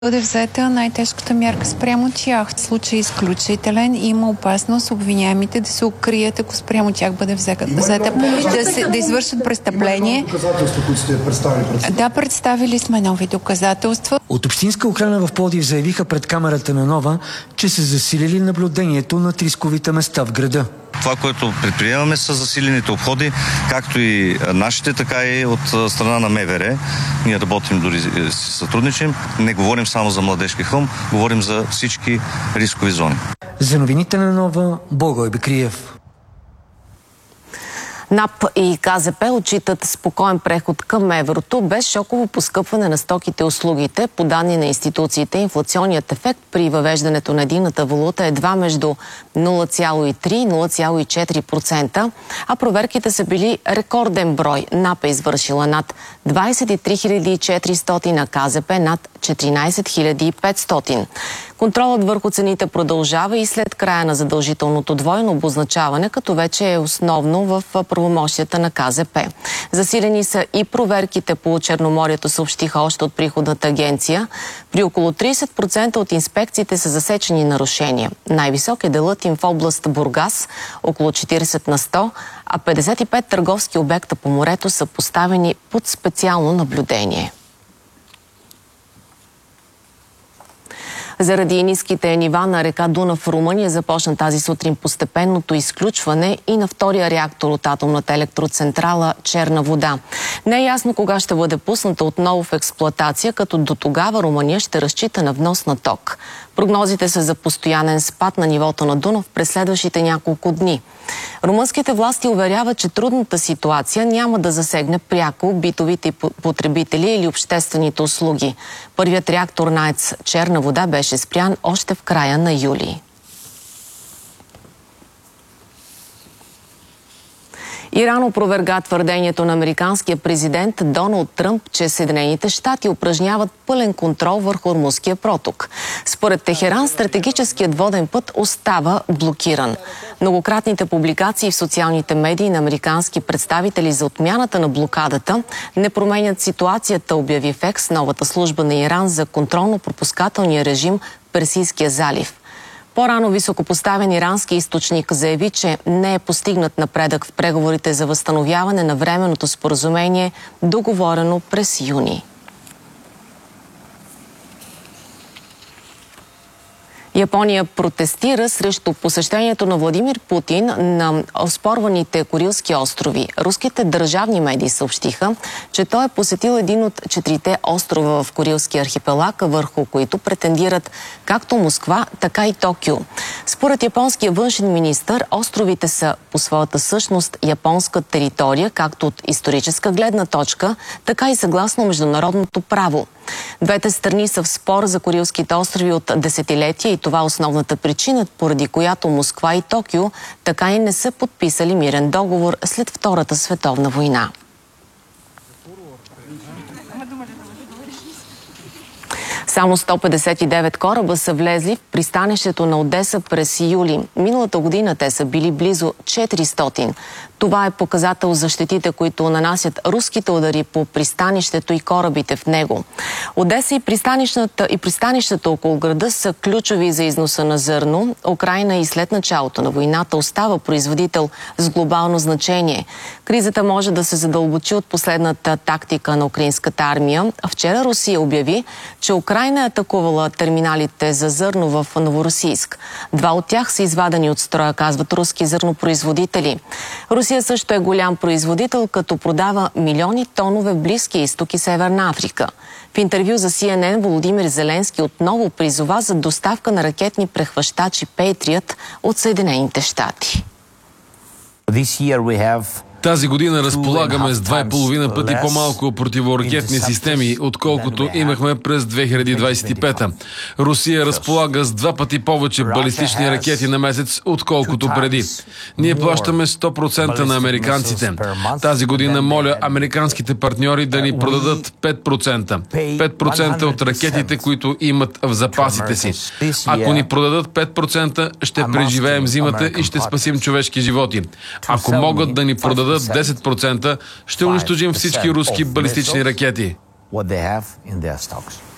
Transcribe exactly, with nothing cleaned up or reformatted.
бъде взета най-тежката мярка спрямо тях. В случай изключителен има опасност обвиняемите да се укрият, ако спрямо тях бъде взета, взета да, се, да извършат престъпление. Има доказателства, които сте представили пред съда? Да, представили сме нови доказателства. От Общинска охрана в Пловдив заявиха пред камерата на Нова, че са засилили наблюдението на рисковите места в града. Това, което предприемаме, са засилените обходи, както и нашите, така и от страна на МВР. Ние работим, дори си сътрудничим. Не говорим само за Младежки хълм, говорим за всички рискови зони. За новините на Нова, Благой Бекриев. НАП и КЗП отчитат спокоен преход към еврото без шоково поскъпване на стоките и услугите. По данни на институциите, инфлационният ефект при въвеждането на единната валута е едва между нула цяло и три и нула цяло и четири процента, а проверките са били рекорден брой. НАП е извършила над двадесет и три хиляди и четиристотин, а КЗП над четиринадесет хиляди и петстотин. Контролът върху цените продължава и след края на задължителното двойно обозначаване, като вече е основно в правомощията на КЗП. Засилени са и проверките по Черноморието, съобщиха още от приходната агенция. При около тридесет процента от инспекциите са засечени нарушения. Най-висок е делът им в област Бургас, около четиридесет на сто, а петдесет и пет търговски обекта по морето са поставени под специално наблюдение. Заради ниските нива на река Дунав в Румъния започна тази сутрин постепенното изключване и на втория реактор от атомната електроцентрала Черна вода. Не е ясно кога ще бъде пусната отново в експлоатация, като до тогава Румъния ще разчита на внос на ток. Прогнозите са за постоянен спад на нивото на Дунав през следващите няколко дни. Румънските власти уверяват, че трудната ситуация няма да засегне пряко битовите потребители или обществените услуги. Първият реактор на АЕЦ Черна вода беше спрян още в края на юли. Иран опроверга твърдението на американския президент Доналд Тръмп, че Съединените щати упражняват пълен контрол върху Ормузския проток. Според Техеран, стратегическият воден път остава блокиран. Многократните публикации в социалните медии на американски представители за отмяната на блокадата не променят ситуацията, обяви ФЕКС, новата служба на Иран за контролно-пропускателния режим в Персийския залив. По-рано високопоставен ирански източник заяви, че не е постигнат напредък в преговорите за възстановяване на временното споразумение, договорено през юни. Япония протестира срещу посещението на Владимир Путин на оспорваните Курилски острови. Руските държавни медии съобщиха, че той е посетил един от четирите острова в Курилския архипелаг, върху които претендират както Москва, така и Токио. Според японския външен министър, островите са по своята същност японска територия, както от историческа гледна точка, така и съгласно международното право. Двете страни са в спор за Курилските острови от десетилетия и това е основната причина, поради която Москва и Токио така и не са подписали мирен договор след Втората световна война. Само сто петдесет и девет кораба са влезли в пристанището на Одеса през юли. Миналата година те са били близо четиристотин. Това е показател за щетите, които нанасят руските удари по пристанището и корабите в него. Одеса и пристанищата, и пристанищата около града са ключови за износа на зърно. Украйна и след началото на войната остава производител с глобално значение. Кризата може да се задълбочи от последната тактика на украинската армия. Вчера Русия обяви, че Украйна е атакувала терминалите за зърно в Новоросийск. Два от тях са извадени от строя, казват руски зърнопроизводители. Русия също е голям производител, като продава милиони тонове в Близкия изток и Северна Африка. В интервю за Си Ен Ен Володимир Зеленски отново призова за доставка на ракетни прехващачи Пейтриът от Съединените щати. Тази година разполагаме с два и половина пъти по-малко противоракетни системи, отколкото имахме през две хиляди двадесет и пета. Русия разполага с два пъти повече балистични ракети на месец, отколкото преди. Ние плащаме сто процента на американците. Тази година моля американските партньори да ни продадат пет процента. пет процента от ракетите, които имат в запасите си. Ако ни продадат пет процента, ще преживеем зимата и ще спасим човешки животи. Ако могат да ни продадат десет процента, ще унищожим всички руски балистични ракети.